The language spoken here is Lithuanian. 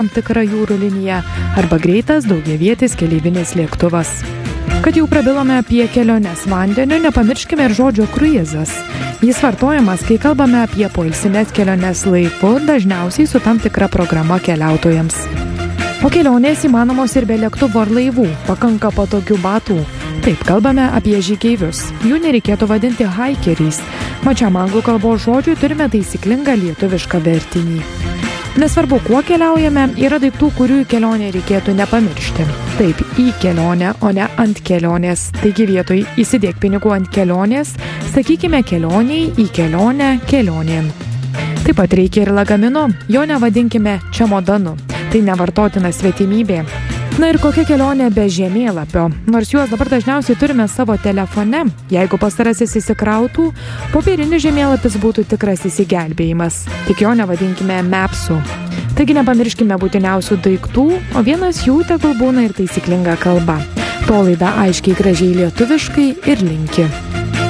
tam tikra jūrų linija arba greitas daugiavietis keleivinis lėktuvas. Kad jau prabilome apie keliones vandeniu, nepamirškime ir žodžio kruizas. Jis vartojamas, kai kalbame apie poilsines keliones laivu, dažniausiai su tam tikra programa keliautojams. O kelionės įmanomos ir be lėktuvų ar laivų, pakanka patogių batų. Taip, kalbame apie žygeivius. Jų nereikėtų vadinti haikeriais. Mačiam anglų kalbos žodžiui turime taisyklingą lietuvišką vertinį. Nesvarbu, kuo keliaujame, yra daiktų, kurių į kelionę reikėtų nepamiršti. Taip, į kelionę, o ne ant kelionės. Taigi vietoj įsidėk pinigų ant kelionės, sakykime kelioniai, į kelionę, kelionėn. Taip pat reikia ir lagamino, jo nevadinkime čemodanu. Tai nevartotina svetimybė. Na ir kokia kelionė be žemėlapio? Nors juos dabar dažniausiai turime savo telefone. Jeigu pastarasis įsikrautų, popierinis žemėlapis būtų tikras įsigelbėjimas. Tik jo nevadinkime mapsu. Taigi nepamirškime būtiniausių daiktų, o vienas jų tegul būna ir taisyklinga kalba. To laida aiškiai gražiai lietuviškai ir linki.